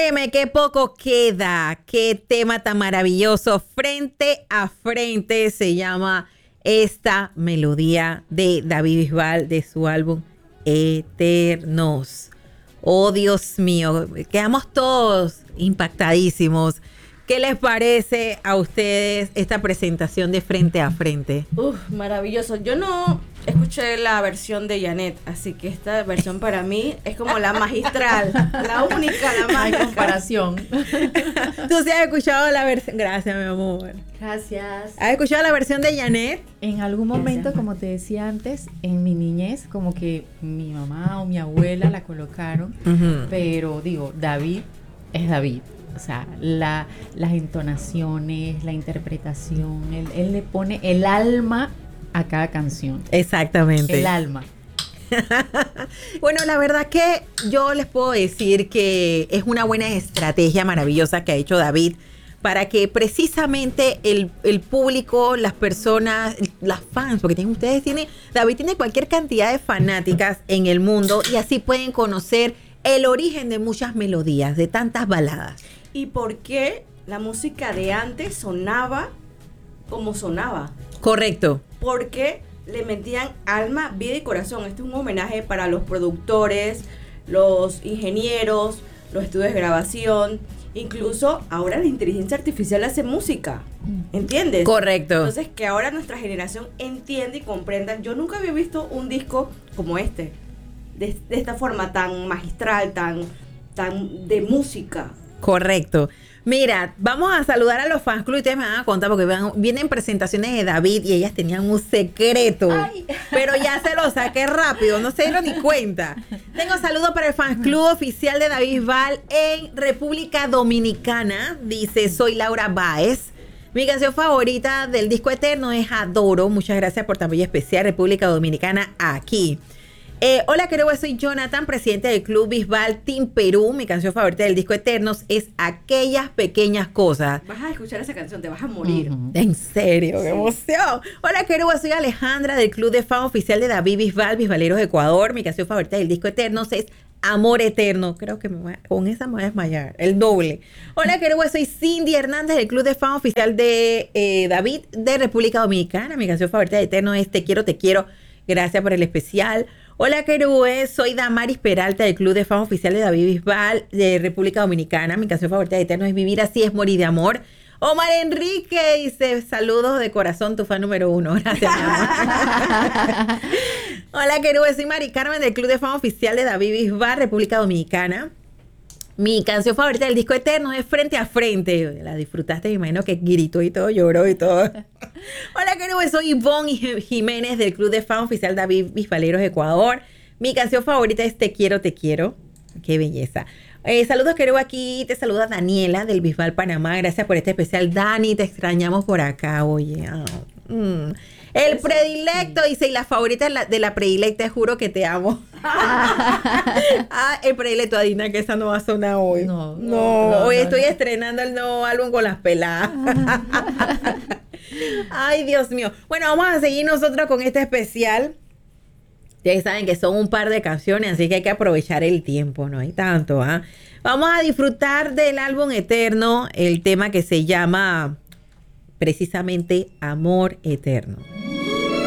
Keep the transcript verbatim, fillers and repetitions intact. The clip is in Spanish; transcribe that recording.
Óyeme, qué poco queda, qué tema tan maravilloso. Frente a frente se llama esta melodía de David Bisbal de su álbum Eternos. Oh, Dios mío, quedamos todos impactadísimos. ¿Qué les parece a ustedes esta presentación de Frente a Frente? Uf, maravilloso. Yo no escuché la versión de Janet, así que esta versión para mí es como la magistral, la única, la más. Hay comparación. ¿Tú sí has escuchado la versión? Gracias, mi amor. Gracias. ¿Has escuchado la versión de Janet? En algún momento, como te decía antes, en mi niñez, como que mi mamá o mi abuela la colocaron, Uh-huh. pero digo, David es David. O sea, la, las entonaciones, la interpretación, él, él le pone el alma a cada canción. Exactamente. El alma. Bueno, la verdad que yo les puedo decir que es una buena estrategia maravillosa que ha hecho David para que precisamente el, el público, las personas, las fans, porque tienen, ustedes tienen, David tiene cualquier cantidad de fanáticas en el mundo y así pueden conocer el origen de muchas melodías, de tantas baladas. ¿Y por qué la música de antes sonaba como sonaba? Correcto. Porque le metían alma, vida y corazón. Este es un homenaje para los productores, los ingenieros, los estudios de grabación. Incluso ahora la inteligencia artificial hace música, ¿entiendes? Correcto. Entonces que ahora nuestra generación entienda y comprenda. Yo nunca había visto un disco como este, de, de esta forma tan magistral, tan, tan de música. Correcto. Mira, vamos a saludar a los fans club y ustedes me van a contar porque van, vienen presentaciones de David y ellas tenían un secreto. Ay. Pero ya se lo saqué rápido, no se dieron ni cuenta. Tengo saludos para el fans club oficial de David Bisbal en República Dominicana. Dice, soy Laura Báez. Mi canción favorita del disco Eterno es Adoro. Muchas gracias por tan bella especial República Dominicana aquí. Eh, hola, querido, soy Jonathan, presidente del Club Bisbal Team Perú. Mi canción favorita del disco Eternos es Aquellas Pequeñas Cosas. Vas a escuchar esa canción, te vas a morir. Uh-huh. En serio, qué emoción. Hola, querido, soy Alejandra del Club de Fan Oficial de David Bisbal, Bisbaleros Ecuador. Mi canción favorita del disco Eternos es Amor Eterno. Creo que me voy a, con esa me voy a desmayar, el doble. Hola, querido, soy Cindy Hernández del Club de Fan Oficial de eh, David de República Dominicana. Mi canción favorita de Eterno es Te Quiero, Te Quiero. Gracias por el especial. Hola, querubes, soy Damaris Peralta del Club de Fan Oficial de David Bisbal de República Dominicana. Mi canción favorita de Eterno es Vivir Así es Morir de Amor. Omar Enrique dice, saludos de corazón, tu fan número uno. Gracias, mi amor. Hola, querubes, soy Mari Carmen del Club de Fan Oficial de David Bisbal, República Dominicana. Mi canción favorita del disco Eterno es Frente a Frente. La disfrutaste, me imagino que gritó y todo, lloró y todo. Hola, queridos, soy Ivonne Jiménez del Club de Fan Oficial David Bisbaleros Ecuador. Mi canción favorita es Te Quiero, Te Quiero. Qué belleza. Eh, saludos, querido, aquí te saluda Daniela del Bisbal Panamá. Gracias por este especial, Dani, te extrañamos por acá, oye. Oh, mm. El Eso, predilecto, sí. Dice, y la favorita de la, de la predilecta, juro que te amo. Ah, el predilecto, Adina, que esa no va a sonar hoy. No, no, no, no hoy no, estoy no. estrenando el nuevo álbum con las peladas. Ay, Dios mío. Bueno, vamos a seguir nosotros con este especial. Ustedes saben que son un par de canciones, así que hay que aprovechar el tiempo, no hay tanto, ¿ah? ¿eh? Vamos a disfrutar del álbum Eterno, el tema que se llama precisamente Amor Eterno.